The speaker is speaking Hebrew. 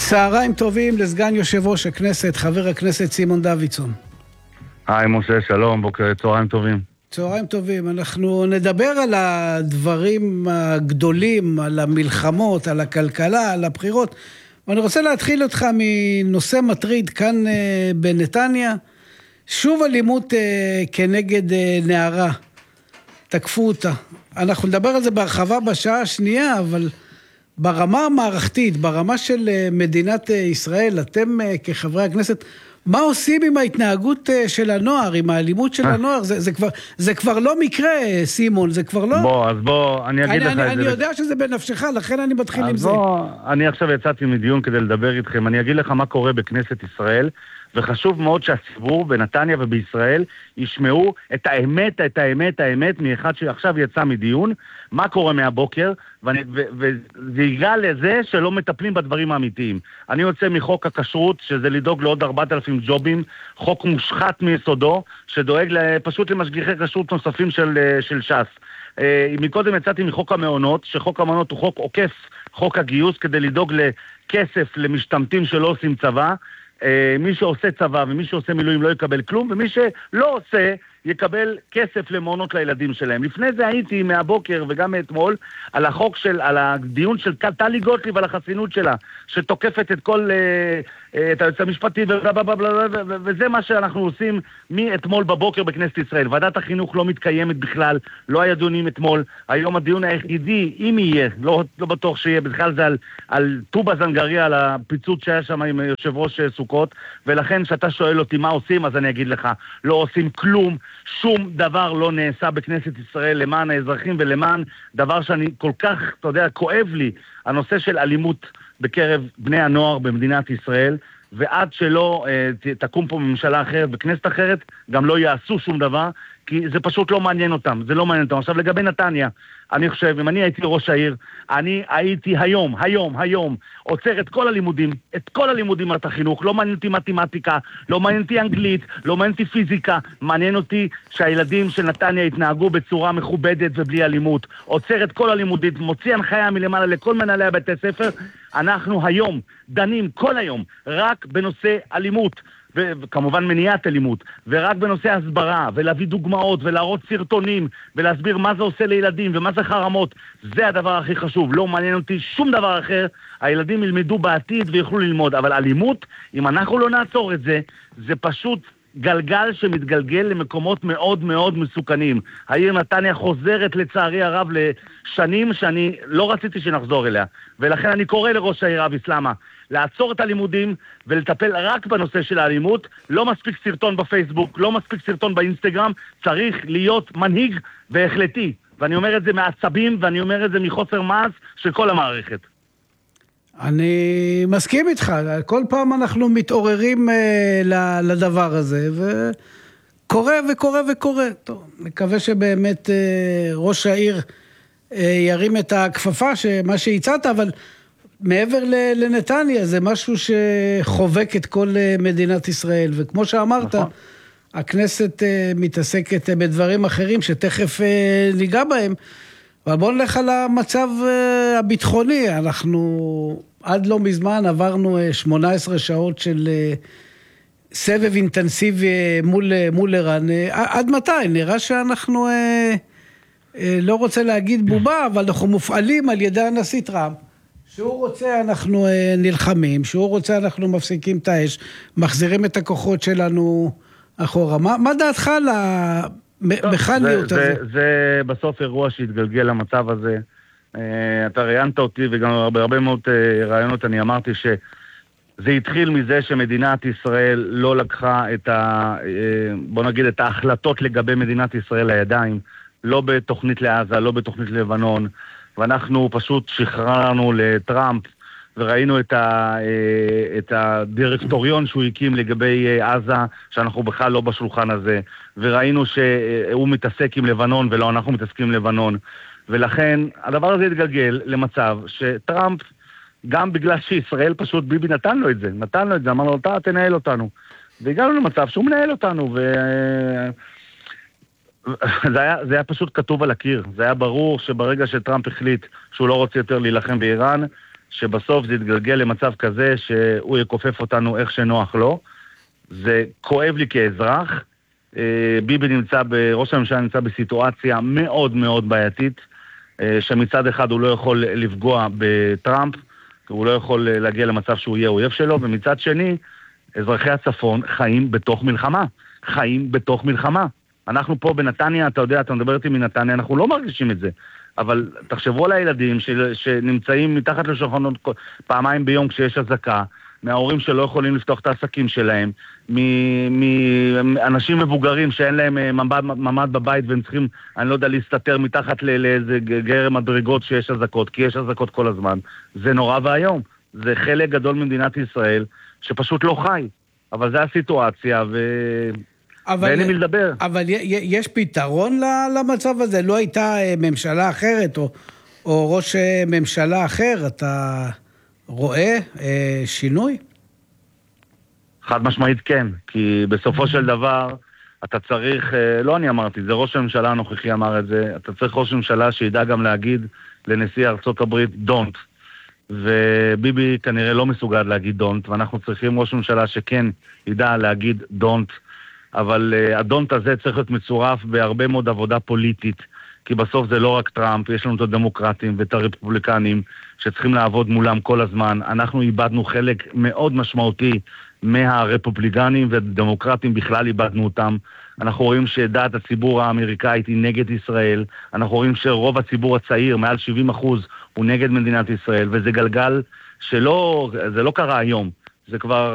צהריים טובים לסגן יושב ראש הכנסת, חבר הכנסת סימון דוידסון. היי משה, שלום, בוקר, צהריים טובים. צהריים טובים, אנחנו נדבר על הדברים הגדולים, על המלחמות, על הכלכלה, על הבחירות, ואני רוצה להתחיל אותך מנושא מטריד כאן בנתניה, שוב אלימות כנגד נערה, תקפו אותה. אנחנו נדבר על זה בהרחבה בשעה השנייה, אבל ברמה המערכתית, ברמה של מדינת ישראל, אתם כחברי הכנסת, מה עושים עם ההתנהגות של הנוער, עם האלימות של הנוער? זה כבר לא מקרה, סימון, זה כבר לא... בוא, אני אגיד לך את זה. אני יודע שזה בנפשך, לכן אני מתחיל עם זה. אני עכשיו יצאתי מדיון כדי לדבר איתכם, אני אגיד לך מה קורה בכנסת ישראל, וחשוב מאוד שהציבור בנתניה ובישראל ישמעו את האמת מאחד שעכשיו יצא מדיון, מה קורה מהבוקר, וזה ייגע לזה שלא מטפלים בדברים האמיתיים. אני יוצא מחוק הכשרות, שזה לדאוג לעוד 4,000 ג'ובים, חוק מושחת מיסודו, שדואג פשוט למשגיחי כשרות נוספים של ש"ס. מקודם יצאתי מחוק המעונות, שחוק המעונות הוא חוק עוקף חוק הגיוס, כדי לדאוג לכסף למשתמטים שלא עושים צבא. מי שעושה צבא ומי שעושה מילואים לא יקבל כלום, ומי שלא עושה יקבל כסף למעונות לילדים שלהם. לפני זה הייתי מהבוקר וגם מאתמול על החוק על הדיון של טלי גוטליב על החסינות שלה, שתוקפת את היועץ המשפטי וזה מה שאנחנו עושים מאתמול בבוקר בכנסת ישראל. ועדת החינוך לא מתקיימת בכלל, לא היה דיונים אתמול. היום הדיון היחידי, אם יהיה, לא בטוח שיהיה, בכלל זה על טובה זנגריה, על הפיצוץ שהיה שם עם יושב ראש סוכות, ולכן שאתה שואל אותי מה עושים, אז אני אגיד לך, לא עושים כלום. שום דבר לא נעשה בכנסת ישראל למען האזרחים ולמען דבר שאני כל כך, אתה יודע, כואב לי, הנושא של אלימות בקרב בני הנוער במדינת ישראל, ועד שלא תקום פה ממשלה אחרת בכנסת אחרת, גם לא יעשו שום דבר, כי זה פשוט לא מעניין אותם, זה לא מעניין אותם. עכשיו לגבי נתניה, אני חושב, אם אני הייתי ראש העיר, אני הייתי היום, עוצר את כל הלימודים על החינוך, לא מעניין אותי מתמטיקה, לא מעניין אותי אנגלית, לא מעניין אותי פיזיקה, מעניין אותי שהילדים של נתניה יתנהגו בצורה מכובדת ובלי אלימות, עוצר את כל הלימודים, מוציא הנחיה מלמעלה לכל מנהלי בתי ספר, אנחנו היום דנים כל היום רק בנושא אלימות, וכמובן מניעת אלימות, ורק בנושא הסברה, ולהביא דוגמאות, ולהראות סרטונים, ולהסביר מה זה עושה לילדים, ומה זה חרמות. זה הדבר הכי חשוב. לא מעניין אותי שום דבר אחר. הילדים ילמדו בעתיד ויוכלו ללמוד. אבל אלימות, אם אנחנו לא נעצור את זה, זה פשוט גלגל שמתגלגל למקומות מאוד מאוד מסוכנים. העיר נתניה חוזרת לצערי הרב לשנים שאני לא רציתי שנחזור אליה. ולכן אני קורא לראש העיר אבי סלמה לעצור את הלימודים ולטפל רק בנושא של האלימות. לא מספיק סרטון בפייסבוק, לא מספיק סרטון באינסטגרם, צריך להיות מנהיג והחלטי. ואני אומר את זה מעצבים ואני אומר את זה מחוסר מעש של כל המערכת. אני מסכים איתך, כל פעם אנחנו מתעוררים לדבר הזה, וקורה. טוב, מקווה שבאמת ראש העיר ירים את הכפפה, מה שהצעת, אבל מעבר לנתניה, זה משהו שחובק את כל מדינת ישראל, וכמו שאמרת, הכנסת מתעסקת בדברים אחרים שתכף ניגע בהם, אבל בואו נלך על המצב הביטחוני. אנחנו עד לא מזמן עברנו 18 שעות של סבב אינטנסיבי מול איראן. עד מתי? נראה שאנחנו, לא רוצה להגיד בובה, אבל אנחנו מופעלים על ידי הנשיא טראמפ. שהוא רוצה אנחנו נלחמים, שהוא רוצה אנחנו מפסיקים את האש, מחזירים את הכוחות שלנו אחורה. מה דעתך המכניות הזה? זה בסוף אירוע שהתגלגל למצב הזה. אתה ראיינת אותי וגם בהרבה מאוד רעיונות אני אמרתי שזה התחיל מזה שמדינת ישראל לא לקחה בוא נגיד את ההחלטות לגבי מדינת ישראל לידיים, לא בתוכנית לעזה, לא בתוכנית לבנון, ואנחנו פשוט שחררנו לטראמפ וראינו את הדירקטוריון שהוא הקים לגבי עזה, שאנחנו בכלל לא בשולחן הזה, וראינו שהוא מתעסק עם לבנון ולא אנחנו מתעסקים עם לבנון, ולכן הדבר הזה התגלגל למצב שטראמפ, גם בגלל שישראל פשוט ביבי נתן לו את זה, אמר לו, אתה תנהל אותנו, והגענו למצב שהוא מנהל אותנו, זה היה פשוט כתוב על הקיר, זה היה ברור שברגע שטראמפ החליט שהוא לא רוצה יותר להילחם באיראן, שבסוף זה יתגלגל למצב כזה שהוא יקופף אותנו איך שנוח לו. זה כואב לי כאזרח. ביבי ראש הממשלה נמצא בסיטואציה מאוד מאוד בעייתית, שמצד אחד הוא לא יכול לפגוע בטראמפ, הוא לא יכול להגיע למצב שהוא יהיה אויב שלו, ומצד שני, אזרחי הצפון חיים בתוך מלחמה. חיים בתוך מלחמה. אנחנו פה בנתניה, אתה יודע, אתה מדבר איתי מנתניה, אנחנו לא מרגישים את זה. אבל תחשבו על הילדים שנמצאים מתחת לשולחנות פעמיים ביום כשיש אזעקה, מההורים שלא יכולים לפתוח את העסקים שלהם, מאנשים מבוגרים שאין להם ממ"ד בבית והם צריכים, אני לא יודע, להסתתר מתחת לאיזה גרם מדרגות שיש אזעקות, כי יש אזעקות כל הזמן. זה נורא והיום. זה חלק גדול ממדינת ישראל שפשוט לא חי. אבל זה הסיטואציה ואין לי מי לדבר. אבל יש פתרון למצב הזה? לא הייתה ממשלה אחרת או ראש ממשלה אחר? אתה רואה שינוי? חד משמעית כן, כי בסופו של דבר אתה צריך, לא אני אמרתי, זה ראש הממשלה הנוכחי אמר את זה, אתה צריך ראש ממשלה שידע גם להגיד לנשיא ארצות הברית don't, וביבי כנראה לא מסוגל להגיד don't, ואנחנו צריכים ראש ממשלה שכן ידע להגיד don't, אבל הדונט הזה צריך להיות מצורף בהרבה מאוד עבודה פוליטית, כי בסוף זה לא רק טראמפ, יש לנו את הדמוקרטים ואת הרפובליקנים שצריכים לעבוד מולם כל הזמן. אנחנו איבדנו חלק מאוד משמעותי מהרפובליקנים והדמוקרטים בכלל איבדנו אותם. אנחנו רואים שדעת הציבור האמריקאית היא נגד ישראל, אנחנו רואים שרוב הציבור הצעיר, מעל 70%, הוא נגד מדינת ישראל, וזה גלגל שלא, זה לא קרה היום, זה כבר